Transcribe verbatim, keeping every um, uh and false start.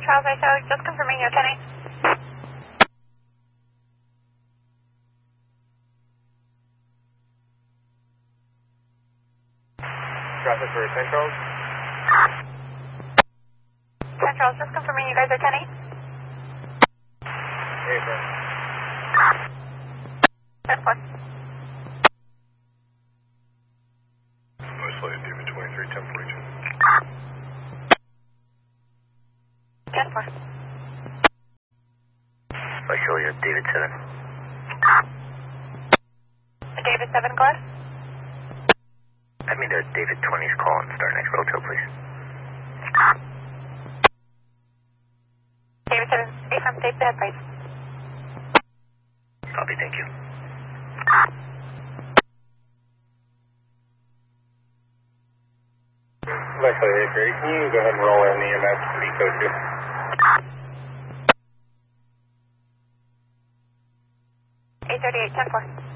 Charles I show, just confirming your ten eight. Traffic for Saint Charles? Saint Charles, just confirming you guys are ten eight. Hey, sir. ten four. Most likely David twenty-three, ten forty-two. ten four. I show you David seven. David seven, go ahead. Have me to David twenty's call and start next roadshow, please. David seven, stay from safe ahead, please. Copy, thank you. Leslie, hey, Greg, can you go ahead and roll in the E M S for Eco two? eight thirty-eight, ten four.